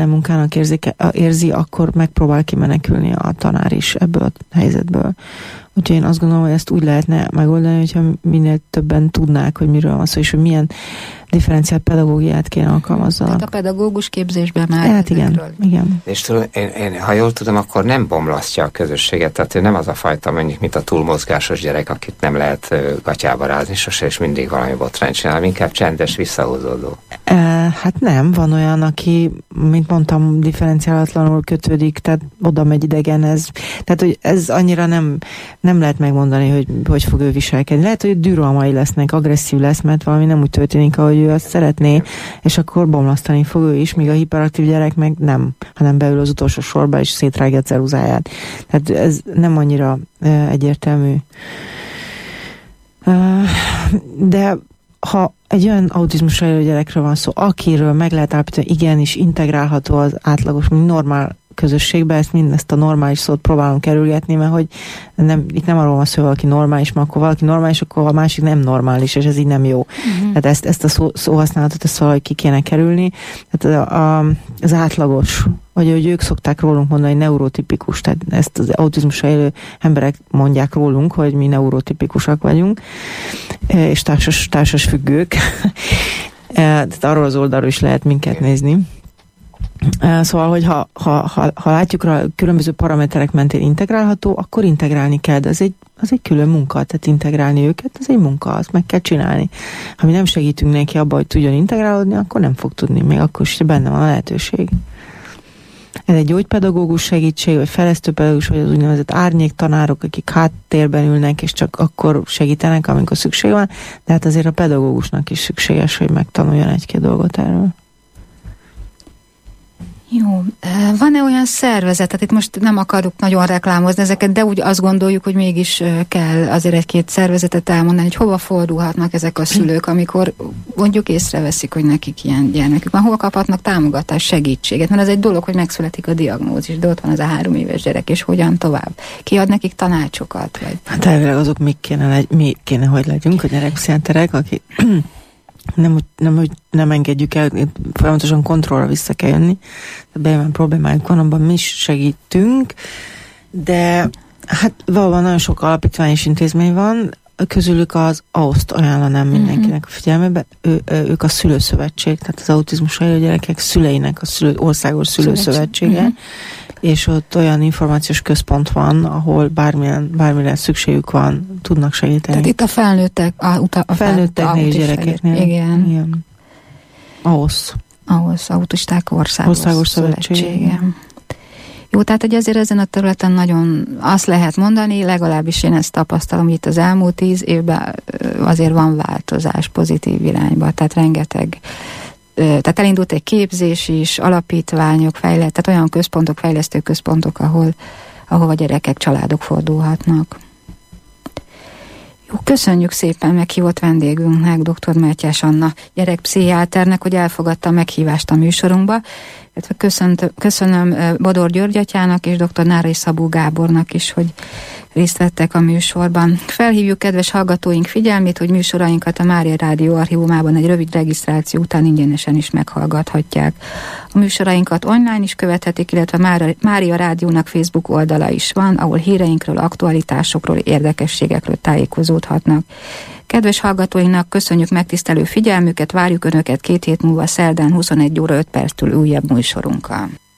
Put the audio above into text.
munkának érzi, akkor megpróbál kimenekülni a tanár is ebből a helyzetből. Úgyhogy én azt gondolom, hogy ezt úgy lehetne megoldani, hogyha minél többen tudnák, hogy miről van szó, és hogy milyen differenciált pedagógiát kéne alkalmazzanak. Tehát a pedagógus képzésben már... Hát igen. És tudom, én, ha jól tudom, akkor nem bomlasztja a közösséget, tehát ő nem az a fajta, mondjuk, mint a túlmozgásos gyerek, akit nem lehet gatyába rázni sose, és mindig valami botrányt csinál, inkább csendes, visszahúzódó. Hát nem, van olyan, aki, mint mondtam, differenciálatlanul kötődik, tehát oda megy idegenhez. Tehát, hogy ez annyira nem lehet megmondani, hogy fog ő viselkedni. Lehet, hogy dűralmai lesznek, agresszív lesz, mert valami nem úgy történik, ahogy ő azt szeretné, és akkor bomlasztani fog ő is, míg a hiperaktív gyerek meg nem, hanem beül az utolsó sorba, és szétrágja a ceruzáját. Tehát ez nem annyira egyértelmű. De ha egy olyan autizmusra élő gyerekről van szó, akiről meg lehet állapítani, igenis integrálható az átlagos, normál közösségbe, ezt a normális szót próbálom kerülgetni, mert hogy itt nem arról van szó, hogy valaki normális, mert akkor valaki normális, akkor a másik nem normális, és ez így nem jó. Tehát ezt a szóhasználatot ezt valahogy ki kéne kerülni. Tehát az átlagos, vagy hogy ők szokták rólunk mondani, neurotipikus, tehát ezt az autizmusra élő emberek mondják rólunk, hogy mi neurotipikusak vagyunk, és társas függők. Tehát arról az oldalról is lehet minket nézni. Szóval, hogy ha látjuk rá, különböző paraméterek mentén integrálható, akkor integrálni kell, de az egy külön munka, tehát integrálni őket, ez egy munka, azt meg kell csinálni. Ha mi nem segítünk neki abba, hogy tudjon integrálódni, akkor nem fog tudni, még akkor is benne van a lehetőség. Ez egy gyógypedagógus segítség, vagy fejlesztőpedagógus, vagy az úgynevezett árnyéktanárok, akik háttérben ülnek, és csak akkor segítenek, amikor szükség van, de hát azért a pedagógusnak is szükséges, hogy megtanuljon egy-két dolgot erről. Jó. Van-e olyan szervezet, tehát itt most nem akarjuk nagyon reklámozni ezeket, de úgy azt gondoljuk, hogy mégis kell azért egy-két szervezetet elmondani, hogy hova fordulhatnak ezek a szülők, amikor mondjuk észreveszik, hogy nekik ilyen gyermekük van, hol kaphatnak támogatást, segítséget, mert ez egy dolog, hogy megszületik a diagnózis, de ott van az a 3 éves gyerek, és hogyan tovább? Ki ad nekik tanácsokat? Vagy? Hát elvileg azok mi kéne, hogy legyünk, a gyerekpszichiáterek, akik nem engedjük el, folyamatosan kontrollra vissza kell jönni. Bejön problémájuk van, abban mi is segítünk, de hát valóban nagyon sok alapítvány és intézmény van, közülük az AOSZT ajánlanám mindenkinek a figyelmébe. Ők a szülőszövetség, tehát az autizmusra élő gyerekek szüleinek országos szülőszövetsége, és ott olyan információs központ van, ahol bármilyen szükségük van, tudnak segíteni. Tehát itt a felnőttek, a felnőtteknél és gyerekeknél. Igen. AOSZ, Autisták Országos Szövetsége. Jó, tehát hogy azért ezen a területen nagyon azt lehet mondani, legalábbis én ezt tapasztalom, hogy itt az elmúlt 10 évben azért van változás pozitív irányba, tehát rengeteg. Tehát elindult egy képzés is, alapítványok, tehát olyan központok, fejlesztő központok, ahova gyerekek, családok fordulhatnak. Jó, köszönjük szépen meghívott vendégünknek, dr. Mátyás Anna gyerekpszichiáternek, hogy elfogadta a meghívást a műsorunkba. Köszönöm Bodor György atyának és dr. Nárai Szabó Gábornak is, hogy részt vettek a műsorban. Felhívjuk kedves hallgatóink figyelmét, hogy műsorainkat a Mária Rádió archívumában egy rövid regisztráció után ingyenesen is meghallgathatják. A műsorainkat online is követhetik, illetve Mária Rádiónak Facebook oldala is van, ahol híreinkről, aktualitásokról, érdekességekről tájékozódhatnak. Kedves hallgatóinknak köszönjük megtisztelő figyelmüket, várjuk Önöket 2 hét múlva szerdán 21 óra 5 perctől újabb műsorunkkal.